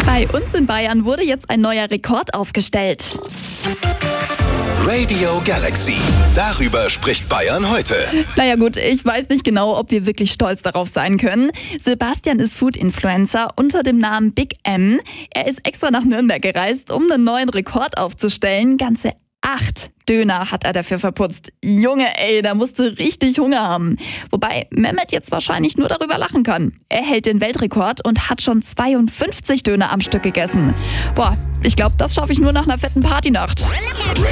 Bei uns in Bayern wurde jetzt ein neuer Rekord aufgestellt. Radio Galaxy. Darüber spricht Bayern heute. Naja gut, ich weiß nicht genau, ob wir wirklich stolz darauf sein können. Sebastian ist Food-Influencer unter dem Namen Big M. Er ist extra nach Nürnberg gereist, um einen neuen Rekord aufzustellen. Ganze 8 Döner hat er dafür verputzt. Junge, ey, da musst du richtig Hunger haben. Wobei Mehmet jetzt wahrscheinlich nur darüber lachen kann. Er hält den Weltrekord und hat schon 52 Döner am Stück gegessen. Boah, ich glaube, das schaffe ich nur nach einer fetten Partynacht.